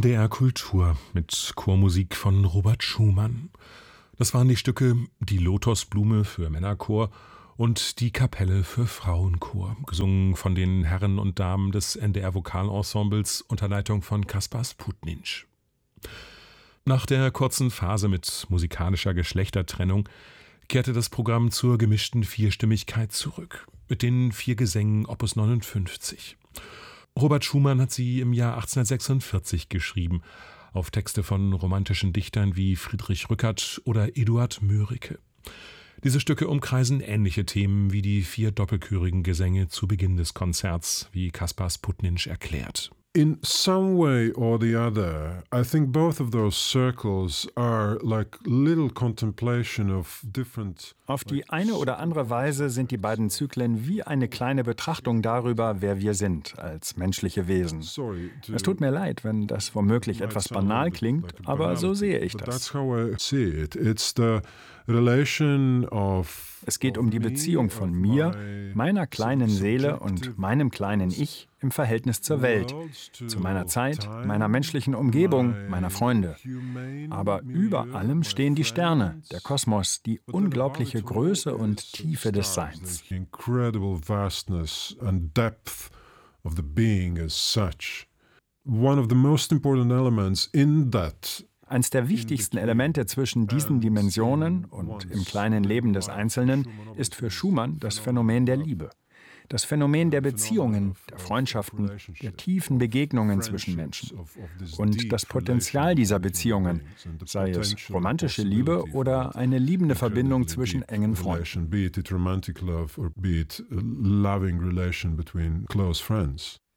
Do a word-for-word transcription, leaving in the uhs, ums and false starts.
N D R Kultur mit Chormusik von Robert Schumann. Das waren die Stücke Die Lotosblume für Männerchor und Die Kapelle für Frauenchor, gesungen von den Herren und Damen des N D R Vokalensembles unter Leitung von Kaspar Sputninch. Nach der kurzen Phase mit musikalischer Geschlechtertrennung kehrte das Programm zur gemischten Vierstimmigkeit zurück, mit den vier Gesängen Opus neunundfünfzig. Robert Schumann hat sie im Jahr achtzehnhundertsechsundvierzig geschrieben, auf Texte von romantischen Dichtern wie Friedrich Rückert oder Eduard Mörike. Diese Stücke umkreisen ähnliche Themen wie die vier doppelchörigen Gesänge zu Beginn des Konzerts, wie Kaspar Sputninch erklärt. In some way or the other, I think both of those circles are like little contemplation of different. Auf die eine oder andere Weise sind die beiden Zyklen wie eine kleine Betrachtung darüber, wer wir sind als menschliche Wesen. Es tut mir leid, wenn das womöglich etwas banal klingt, aber so sehe ich das. Es geht um die Beziehung von mir, meiner kleinen Seele und meinem kleinen Ich im Verhältnis zur Welt, zu meiner Zeit, meiner menschlichen Umgebung, meiner Freunde. Aber über allem stehen die Sterne, der Kosmos, die unglaubliche Größe und Tiefe des Seins. One of the most important elements in that Eins der wichtigsten Elemente zwischen diesen Dimensionen und im kleinen Leben des Einzelnen ist für Schumann das Phänomen der Liebe. Das Phänomen der Beziehungen, der Freundschaften, der tiefen Begegnungen zwischen Menschen. Und das Potenzial dieser Beziehungen, sei es romantische Liebe oder eine liebende Verbindung zwischen engen Freunden.